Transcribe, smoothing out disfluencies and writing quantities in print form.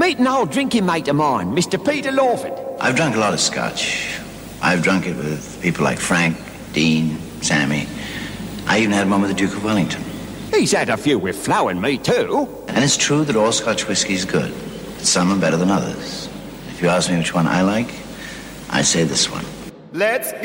Meet an old drinking mate of mine, Mr. Peter Lawford. I've drunk a lot of scotch. I've drunk it with people like Frank, Dean, Sammy. I even had one with the Duke of Wellington. He's had a few with Flo and me, too. And it's true that all Scotch whiskey's good. But some are better than others. If you ask me which one I like, I say this one. Let's